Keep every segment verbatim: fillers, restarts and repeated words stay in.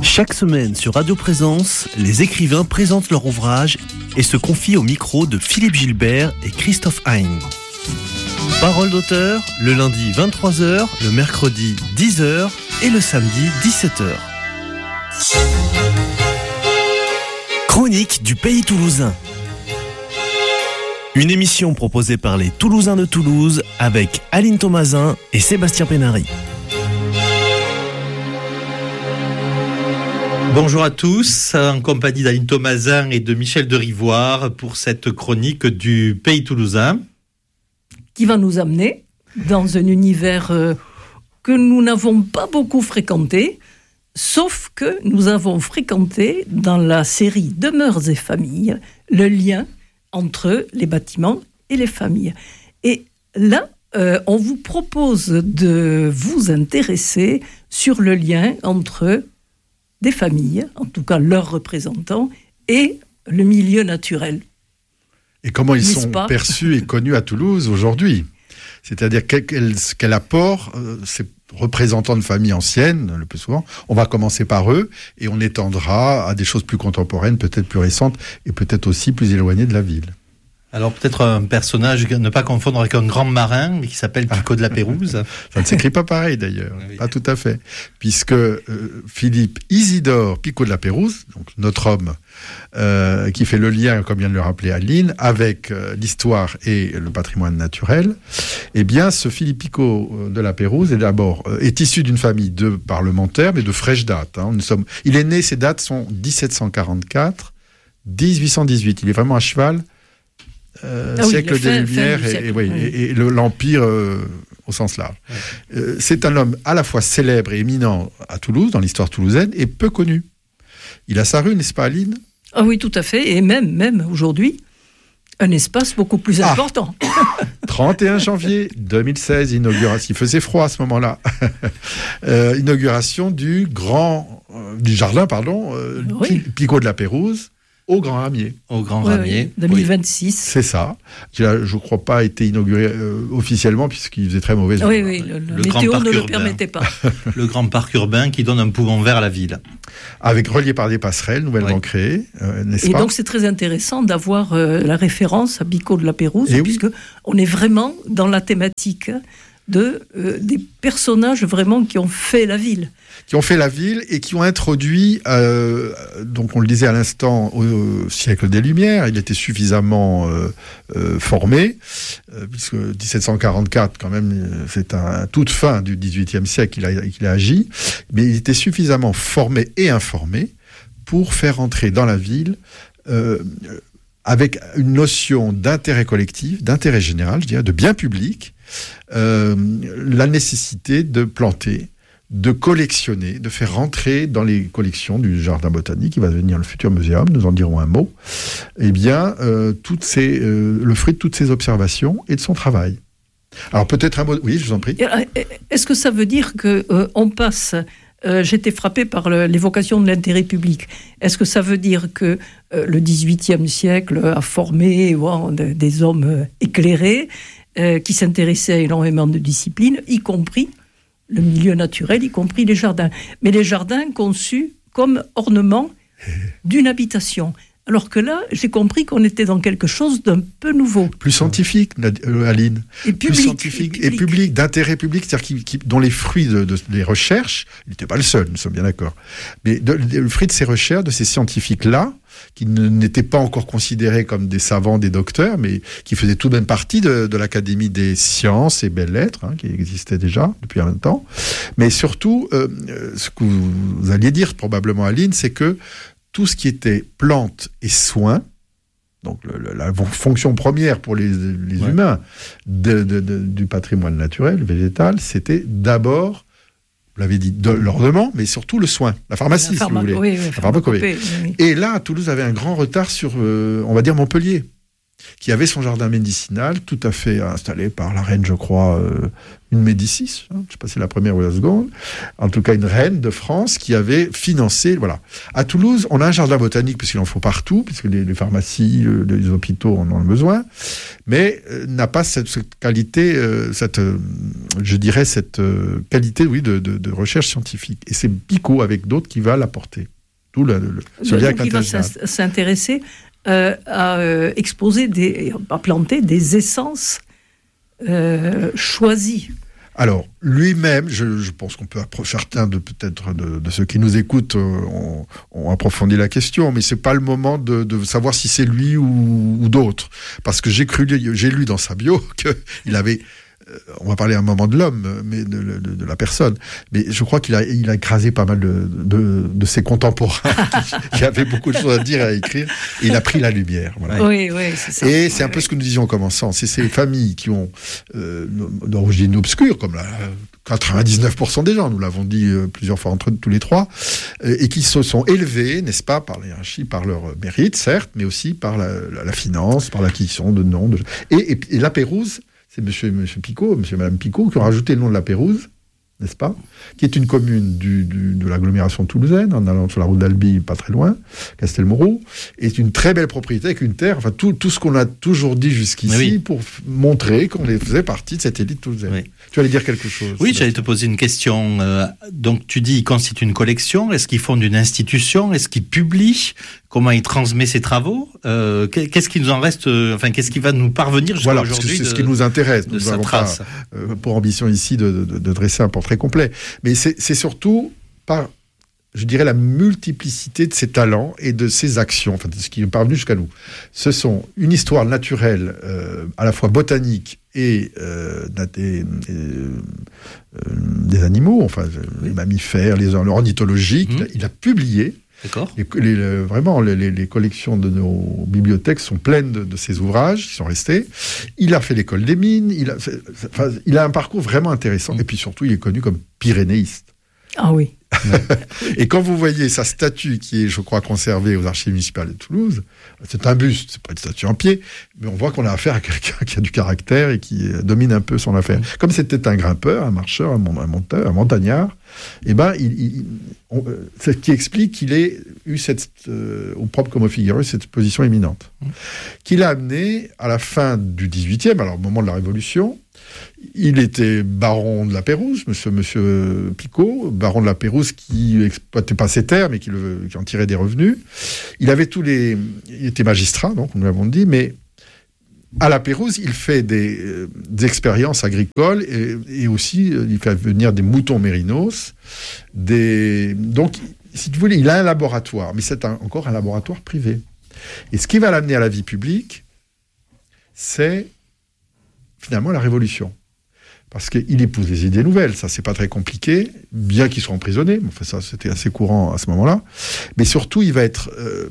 Chaque semaine sur Radio Présence, les écrivains présentent leur ouvrage et se confient au micro de Philippe Gilbert et Christophe Hein. Parole d'auteur, le lundi vingt-trois heures, le mercredi dix heures et le samedi dix-sept heures. Chronique du Pays Toulousain. Une émission proposée par les Toulousains de Toulouse avec Aline Thomasin et Sébastien Pénary. Bonjour à tous, en compagnie d'Aline Thomasin et de Michel de Rivoire pour cette chronique du Pays Toulousain. Qui va nous amener dans un univers euh, que nous n'avons pas beaucoup fréquenté, sauf que nous avons fréquenté dans la série Demeures et familles le lien entre les bâtiments et les familles. Et là, euh, on vous propose de vous intéresser sur le lien entre des familles, en tout cas leurs représentants, et le milieu naturel. Et comment ils N'est-ce sont pas perçus et connus à Toulouse aujourd'hui. C'est-à-dire quel, quel, quel apport euh, ces représentants de familles anciennes, le plus souvent, on va commencer par eux et on étendra à des choses plus contemporaines, peut-être plus récentes et peut-être aussi plus éloignées de la ville. Alors peut-être un personnage, ne pas confondre avec un grand marin, mais qui s'appelle Pico de la Pérouse. Ça ne s'écrit pas pareil d'ailleurs, oui. Pas tout à fait. Puisque euh, Philippe Isidore Pico de la Pérouse, donc notre homme, euh, qui fait le lien, comme vient de le rappeler Aline, avec euh, l'histoire et le patrimoine naturel, eh bien ce Philippe Pico de la Pérouse est d'abord euh, est issu d'une famille de parlementaires, mais de fraîche date. Hein. Nous sommes, il est né, ses dates sont dix-sept cent quarante-quatre, dix-huit cent dix-huit. Il est vraiment à cheval. Euh, ah oui, siècle fin, des Lumières et, et, oui, oui. et, et le, l'Empire euh, au sens large. Ouais. Euh, c'est un homme à la fois célèbre et éminent à Toulouse, dans l'histoire toulousaine, et peu connu. Il a sa rue, n'est-ce pas, Aline ? Ah oui, tout à fait. Et même, même aujourd'hui, un espace beaucoup plus ah. important. trente et un janvier deux mille seize, inauguration. Il faisait froid à ce moment-là. euh, inauguration du grand, euh, du jardin, pardon, euh, oui. Pico de la Pérouse. Au Grand Ramier. Au Grand oui, Ramier. Oui, deux mille vingt-six. Oui. C'est ça. Qui a, je ne crois pas, été inauguré euh, officiellement puisqu'il faisait très mauvais. Oui, oui, le, le, le météo ne le urbain. permettait pas. Le grand parc urbain qui donne un poumon vert à la ville. Avec relié par des passerelles nouvellement oui. créées, euh, n'est-ce Et pas ? donc c'est très intéressant d'avoir euh, la référence à Pico de la Pérouse, Et puisque oui. on est vraiment dans la thématique de euh, des personnages vraiment qui ont fait la ville. Qui ont fait la ville et qui ont introduit, euh, donc on le disait à l'instant, au, au siècle des Lumières, il était suffisamment euh, euh, formé, euh, puisque dix-sept cent quarante-quatre, quand même, c'est un toute fin du dix-huitième siècle qu'il a, qu'il a agi, mais il était suffisamment formé et informé pour faire entrer dans la ville euh, avec une notion d'intérêt collectif, d'intérêt général, je dirais, de bien public, euh, la nécessité de planter, de collectionner, de faire rentrer dans les collections du jardin botanique, qui va devenir le futur muséum, nous en dirons un mot, eh bien, euh, toutes ces, euh, le fruit de toutes ces observations et de son travail. Alors peut-être un mot... Oui, je vous en prie. Est-ce que ça veut dire qu'on euh, passe... Euh, j'étais frappée par le, l'évocation de l'intérêt public. Est-ce que ça veut dire que euh, le dix-huitième siècle a formé wow, de, des hommes euh, éclairés euh, qui s'intéressaient à énormément de disciplines, y compris le milieu naturel, y compris les jardins. Mais les jardins conçus comme ornement d'une habitation. Alors que là, j'ai compris qu'on était dans quelque chose d'un peu nouveau. Plus scientifique, euh, Aline. Et public. Plus scientifique et public, et public d'intérêt public, c'est-à-dire qui, qui, dont les fruits de, de les recherches, il n'était pas le seul, nous sommes bien d'accord, mais de, de, le fruit de ces recherches, de ces scientifiques-là, qui ne, n'étaient pas encore considérés comme des savants, des docteurs, mais qui faisaient tout de même partie de, de l'Académie des sciences et belles-lettres, hein, qui existait déjà depuis un temps. Mais surtout, euh, ce que vous, vous alliez dire probablement, Aline, c'est que tout ce qui était plantes et soins, donc le, le, la fonction première pour les, les ouais. humains de, de, de, du patrimoine naturel, végétal, c'était d'abord, vous l'avez dit, de l'ornement, mais surtout le soin, la pharmacie, la pharma- si vous voulez. Oui, oui, la pharmacopée. Oui, oui. Et là, Toulouse avait un grand retard sur, euh, on va dire, Montpellier. qui avait son jardin médicinal tout à fait installé par la reine, je crois, euh, une Médicis, hein, je ne sais pas si c'est la première ou la seconde, en tout cas une reine de France qui avait financé, voilà. À Toulouse, on a un jardin botanique, puisqu'il en faut partout, puisque les, les pharmacies, euh, les hôpitaux en ont besoin, mais euh, n'a pas cette, cette qualité, euh, cette, euh, je dirais, cette euh, qualité, oui, de, de, de recherche scientifique. Et c'est Picot, avec d'autres, qui va l'apporter. Tout le, le, ce lien avec l'international. Il va s'intéresser euh, à euh, exposer, des, à planter des essences euh, choisies. Alors, lui-même, je, je pense qu'on peut, certains de peut-être de, de ceux qui nous écoutent euh, ont, ont approfondi la question, mais c'est pas le moment de, de savoir si c'est lui ou, ou d'autres, parce que j'ai cru, j'ai lu dans sa bio qu'il avait, euh, on va parler à un moment de l'homme, mais de, de, de la personne, mais je crois qu'il a, il a écrasé pas mal de, de, de ses contemporains qui avaient beaucoup de choses à dire et à écrire, et il a pris la lumière. Voilà. Oui, oui, c'est ça. Et c'est un oui, peu oui. ce que nous disions en commençant, c'est ces familles qui ont euh, d'origine obscure, comme la quatre-vingt-dix-neuf pour cent des gens, nous l'avons dit euh, plusieurs fois entre tous les trois, euh, et qui se sont élevés, n'est-ce pas, par la hiérarchie, par leur mérite, certes, mais aussi par la, la, la finance, par l'acquisition de noms. De... Et, et, et la Pérouse, c'est monsieur, monsieur Picot, monsieur et madame Picot, qui ont rajouté le nom de la Pérouse, n'est-ce pas, qui est une commune du, du, de l'agglomération toulousaine, en allant sur la route d'Albi, pas très loin, Castelmoreau, et c'est une très belle propriété avec une terre, enfin tout, tout ce qu'on a toujours dit jusqu'ici, oui, pour f- montrer qu'on faisait partie de cette élite toulousaine. Oui. Tu allais dire quelque chose? Oui, j'allais te poser une question. Euh, donc tu dis, ils constituent une collection, est-ce qu'ils fondent une institution, est-ce qu'ils publient, comment ils transmettent ses travaux, euh, qu'est-ce qui nous en reste, euh, enfin qu'est-ce qui va nous parvenir jusqu'à voilà, aujourd'hui? C'est de, ce qui nous intéresse. De nous sa avons trace. Pas, euh, pour ambition ici de, de, de dresser un portrait complet. Mais c'est, c'est surtout par, je dirais, la multiplicité de ses talents et de ses actions, enfin de ce qui est parvenu jusqu'à nous. Ce sont une histoire naturelle, euh, à la fois botanique et euh, des, euh, des animaux, enfin les mammifères, les ornithologiques. Mmh. Il a publié. D'accord. Les, les, vraiment, les, les collections de nos bibliothèques sont pleines de, de ces ouvrages qui sont restés. Il a fait l'école des mines. Il a, fait, enfin, il a un parcours vraiment intéressant. Mmh. Et puis surtout, il est connu comme pyrénéiste. Ah oui. Et quand vous voyez sa statue qui est, je crois, conservée aux archives municipales de Toulouse, c'est un buste, c'est pas une statue en pied, mais on voit qu'on a affaire à quelqu'un qui a du caractère et qui domine un peu son affaire. Comme c'était un grimpeur, un marcheur, un monteur, un montagnard, et ben, il, il, on, c'est ce qui explique qu'il ait eu cette, euh, au propre comme au figuré, cette position éminente, mmh. qu'il a amené à la fin du dix-huitième, alors au moment de la Révolution. Il était baron de la Pérouse, monsieur, monsieur Picot, baron de la Pérouse qui n'exploitait pas ses terres, mais qui, le, qui en tirait des revenus. Il avait tous les... Il était magistrat, donc, nous l'avons dit, mais à la Pérouse, il fait des, euh, des expériences agricoles et, et aussi, euh, il fait venir des moutons mérinos. Des... Donc, si tu voulais, il a un laboratoire, mais c'est un, encore un laboratoire privé. Et ce qui va l'amener à la vie publique, c'est finalement la Révolution. Parce qu'il épouse les idées nouvelles, ça c'est pas très compliqué, bien qu'il soit emprisonné, enfin ça c'était assez courant à ce moment-là, mais surtout il va être euh,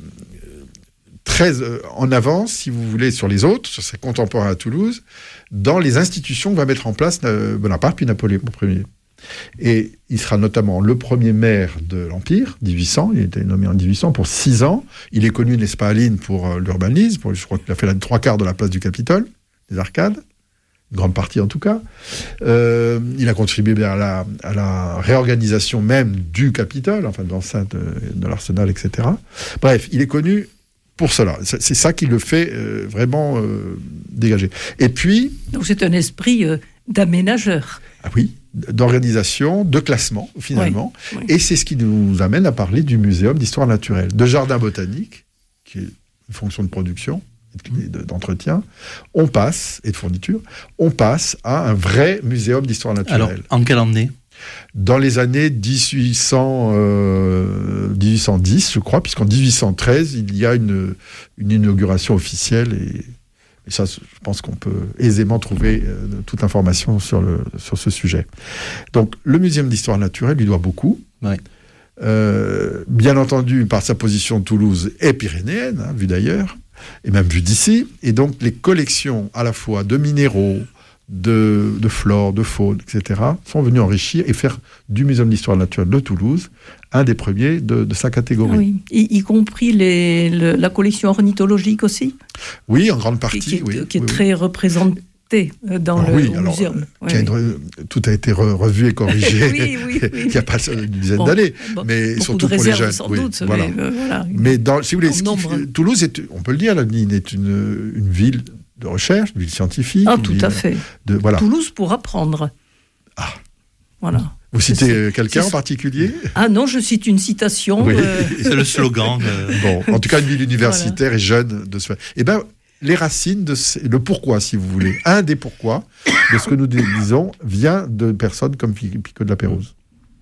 très euh, en avance, si vous voulez, sur les autres, sur ses contemporains à Toulouse, dans les institutions que va mettre en place euh, Bonaparte puis Napoléon Ier. Et il sera notamment le premier maire de l'Empire, dix-huit cents, il a été nommé en dix-huit cents pour six ans, il est connu, n'est-ce pas, Aline, pour euh, l'urbanisme, pour, je crois qu'il a fait la trois quarts de la place du Capitole, des arcades, une grande partie en tout cas. Euh, il a contribué à la, à la réorganisation même du Capitole, enfin de l'enceinte de, de l'Arsenal, et cetera. Bref, il est connu pour cela. C'est, c'est ça qui le fait euh, vraiment euh, dégager. Et puis... Donc c'est un esprit euh, d'aménageur. Ah oui, d'organisation, de classement, finalement. Oui, oui. Et c'est ce qui nous amène à parler du Muséum d'histoire naturelle, de jardin botanique, qui est une fonction de production, d'entretien, on passe, et de fourniture, on passe à un vrai muséum d'histoire naturelle. Alors, en quelle année ? Dans les années dix-huit cents, euh, dix-huit cent dix, je crois, puisqu'en dix-huit cent treize, il y a une, une inauguration officielle, et, et ça, je pense qu'on peut aisément trouver euh, toute information sur, le, sur ce sujet. Donc, le muséum d'histoire naturelle lui doit beaucoup. Oui. Euh, bien entendu, par sa position de Toulouse et pyrénéenne, hein, vue d'ailleurs, et même vu d'ici, et donc les collections à la fois de minéraux, de, de flore, de faune, et cetera, sont venus enrichir et faire du Muséum d'histoire naturelle de Toulouse un des premiers de, de sa catégorie. Oui, y, y compris les, le, la collection ornithologique aussi. Oui, en grande partie. Qui, qui est, oui, qui est oui, très oui. représentée dans alors, le oui, au alors, muséum. Oui, oui. Une, tout a été re, revu et corrigé oui, oui, oui. il n'y a pas une dizaine bon, d'années, bon, mais surtout pour les jeunes. Sans oui, doute, voilà. Mais, euh, voilà, mais dans, si vous voulez, ce nombre. qui, Toulouse, est, on peut le dire, est une, une ville de recherche, une ville scientifique. Ah, une tout ville à fait. De, voilà. Toulouse pour apprendre. Ah. Voilà. Vous citez c'est, quelqu'un c'est... en particulier ? Ah non, je cite une citation. Oui. Euh... C'est le slogan. Euh... Bon, en tout cas, une ville universitaire voilà. et jeune de ce fait. Eh bien, les racines, de ce... le pourquoi, si vous voulez, un des pourquoi de ce que nous disons vient de personnes comme Picaud de la Pérouse.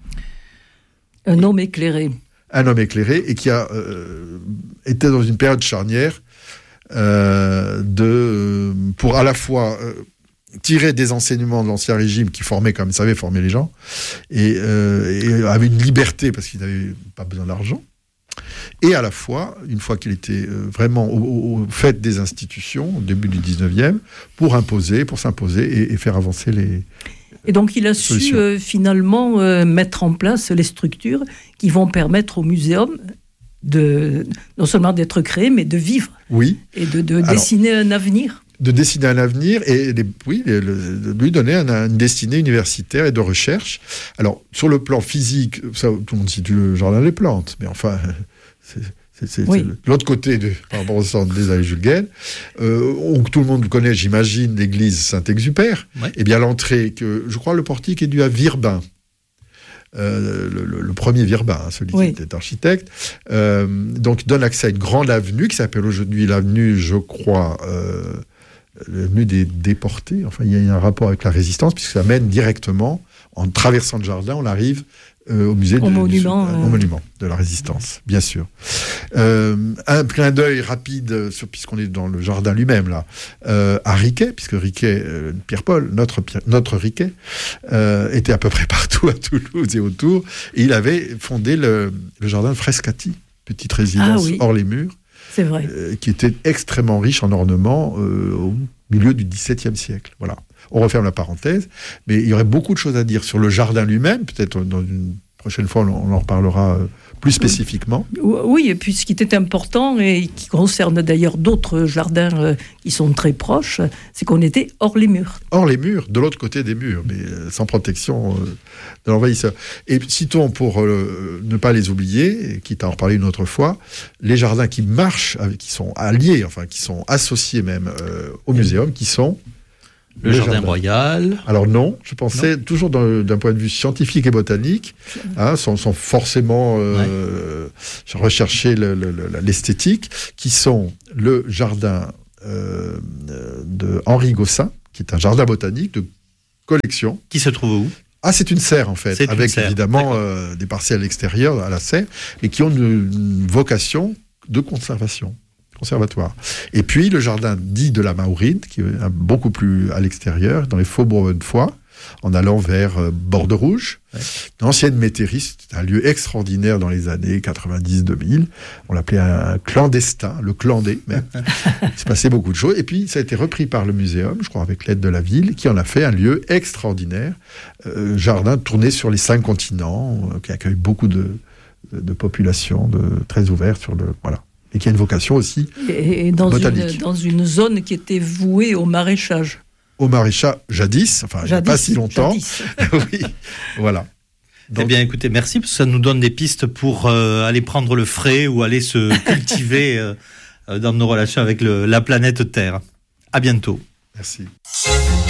Un homme éclairé. Un homme éclairé et qui a euh, été dans une période charnière euh, de, pour à la fois euh, tirer des enseignements de l'Ancien Régime qui formait, comme il savait former les gens, et, euh, et avait une liberté parce qu'il n'avait pas besoin d'argent. Et à la fois, une fois qu'il était euh, vraiment au, au fait des institutions, au début du dix-neuvième, pour imposer, pour s'imposer et, et faire avancer les... Et donc il a su euh, finalement euh, mettre en place les structures qui vont permettre au muséum de, non seulement d'être créé, mais de vivre. Oui. Et de, de Alors, dessiner un avenir. De dessiner un avenir et les, oui, le, de lui donner un, une destinée universitaire et de recherche. Alors, sur le plan physique, ça, tout le monde situe le jardin des plantes, mais enfin, c'est, c'est, c'est, oui. c'est l'autre côté de, par rapport au centre des Allées Jules Guesne. Euh, on, tout le monde connaît, j'imagine, l'église Saint-Exupère. Ouais. Et bien l'entrée, que je crois le portique est dû à Virbin. Euh, le, le, le premier Virbin, hein, celui oui. qui était architecte, euh, donc donne accès à une grande avenue qui s'appelle aujourd'hui l'avenue, je crois, euh, l'avenue des déportés. Enfin, il y a un rapport avec la résistance puisque ça mène directement, en traversant le jardin, on arrive euh, au musée au, de, monument, du, euh... au monument de la résistance, bien sûr. Euh, un clin d'œil rapide, sur, puisqu'on est dans le jardin lui-même là, euh, à Riquet, puisque Riquet, euh, Pierre-Paul, notre notre Riquet, euh, était à peu près partout à Toulouse et autour, et il avait fondé le, le jardin de Frescati, petite résidence ah, oui. hors les murs. C'est vrai. Euh, qui était extrêmement riche en ornements euh, au milieu du dix-septième siècle. Voilà. On referme la parenthèse, mais il y aurait beaucoup de choses à dire sur le jardin lui-même. Peut-être dans une prochaine fois, on en reparlera plus spécifiquement. Oui, et puis ce qui était important, et qui concerne d'ailleurs d'autres jardins qui sont très proches, c'est qu'on était hors les murs. Hors les murs, de l'autre côté des murs, mais sans protection de l'envahisseur. Et citons, pour euh, ne pas les oublier, quitte à en reparler une autre fois, les jardins qui marchent, qui sont alliés, enfin qui sont associés même euh, au muséum, qui sont... Le, le jardin, jardin royal. Alors non, je pensais non. toujours d'un, d'un point de vue scientifique et botanique, hein, sans, sans forcément euh, ouais. rechercher le, le, le, l'esthétique, qui sont le jardin euh, de Henri Gossin, qui est un jardin botanique de collection. Qui se trouve où ? Ah, c'est une serre en fait, c'est avec serre. évidemment euh, des parcelles extérieures à la serre, mais qui ont une, une vocation de conservation. Conservatoire. Et puis le jardin dit de la Mahourine, qui est beaucoup plus à l'extérieur, dans les faubourgs de Foix, en allant vers euh, Borderouge. Ouais. L'ancienne métairie, c'était un lieu extraordinaire dans les années quatre-vingt-dix deux mille. On l'appelait un clandestin, le clandé même. Il se passait beaucoup de choses. Et puis ça a été repris par le muséum, je crois, avec l'aide de la ville, qui en a fait un lieu extraordinaire. Euh, jardin tourné sur les cinq continents, euh, qui accueille beaucoup de, de, de populations, de, très ouvert sur le... Voilà. Et qui a une vocation aussi et, et dans botanique. Une, dans une zone qui était vouée au maraîchage. Au maraîchage, jadis, enfin, jadis, il n'y a pas si longtemps. Oui, voilà. Donc... Eh bien, écoutez, merci, parce que ça nous donne des pistes pour euh, aller prendre le frais ou aller se cultiver euh, dans nos relations avec le, la planète Terre. À bientôt. Merci.